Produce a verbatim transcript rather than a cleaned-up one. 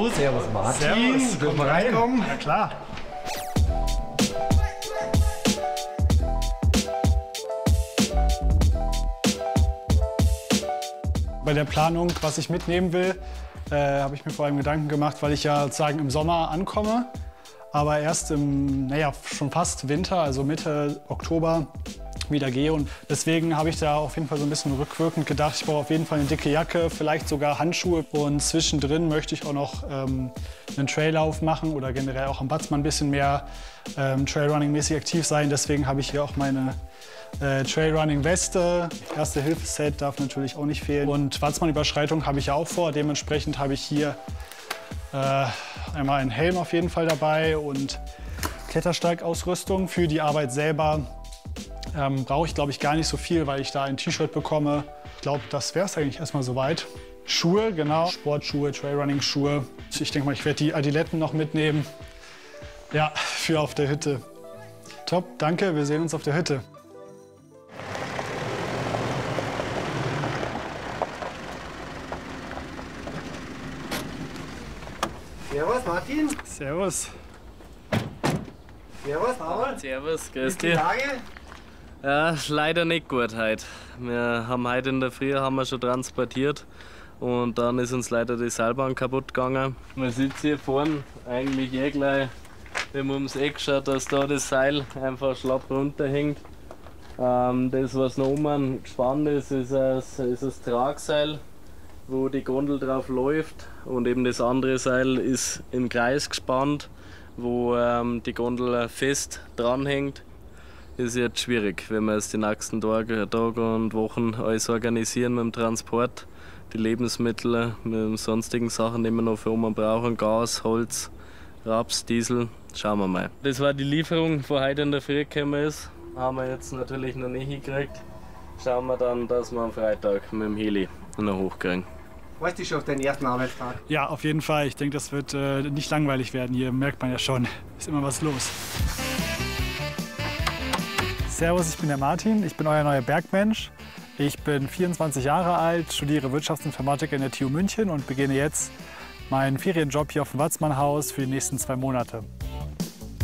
Servus. Servus Martin. Servus. Dürfen wir reinkommen? Ja klar. Bei der Planung, was ich mitnehmen will, äh, habe ich mir vor allem Gedanken gemacht, weil ich ja sozusagen im Sommer ankomme, aber erst im, naja, schon fast Winter, also Mitte Oktober, wieder gehe. Und deswegen habe ich da auf jeden Fall so ein bisschen rückwirkend gedacht, ich brauche auf jeden Fall eine dicke Jacke, vielleicht sogar Handschuhe. Und zwischendrin möchte ich auch noch ähm, einen Traillauf machen oder generell auch am Watzmann ein bisschen mehr ähm, Trailrunning-mäßig aktiv sein. Deswegen habe ich hier auch meine Äh, Trailrunning-Weste, Erste-Hilfe-Set darf natürlich auch nicht fehlen. Und Watzmann-Überschreitung habe ich ja auch vor. Dementsprechend habe ich hier äh, einmal einen Helm auf jeden Fall dabei und Klettersteigausrüstung. Für die Arbeit selber ähm, brauche ich, glaube ich, gar nicht so viel, weil ich da ein T-Shirt bekomme. Ich glaube, das wäre es eigentlich erstmal soweit. Schuhe, genau. Sportschuhe, Trailrunning-Schuhe. Ich denke mal, ich werde die Adiletten noch mitnehmen. Ja, für auf der Hütte. Top, danke. Wir sehen uns auf der Hütte. Servus Martin. Servus. Servus Paul. Servus, grüß Die dich. Lage? Ja, leider nicht gut heute. Wir haben heute in der Früh haben wir schon transportiert und dann ist uns leider die Seilbahn kaputt gegangen. Man sieht hier vorne eigentlich eh gleich, wenn man ums Eck schaut, dass da das Seil einfach schlapp runterhängt. Ähm, das, was noch oben gespannt ist, ist das, ist das Tragseil, wo die Gondel drauf läuft, und eben das andere Seil ist im Kreis gespannt, wo ähm, die Gondel fest dranhängt. Ist jetzt schwierig, wenn wir jetzt die nächsten Tage, Tage und Wochen alles organisieren mit dem Transport, die Lebensmittel, mit den sonstigen Sachen, die wir noch für oben brauchen, Gas, Holz, Raps, Diesel. Schauen wir mal. Das war die Lieferung, die heute in der Früh gekommen ist. Haben wir jetzt natürlich noch nicht hingekriegt. Schauen wir dann, dass wir am Freitag mit dem Heli noch hochkriegen. Freust du dich schon auf deinen ersten Arbeitstag? Ja, auf jeden Fall. Ich denke, das wird äh, nicht langweilig werden. Hier merkt man ja schon, ist immer was los. Servus, ich bin der Martin. Ich bin euer neuer Bergmensch. Ich bin vierundzwanzig Jahre alt, studiere Wirtschaftsinformatik in der T U München und beginne jetzt meinen Ferienjob hier auf dem Watzmannhaus für die nächsten zwei Monate.